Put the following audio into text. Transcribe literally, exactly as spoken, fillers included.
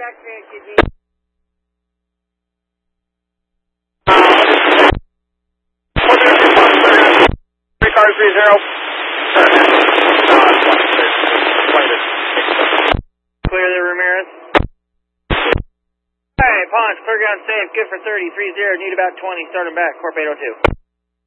accident could be. Three cars, three zero. Clear the Ramirez. Hey, Ponch, clear ground safe, good for thirty, three zero, need about twenty, starting back, Corp eight oh two.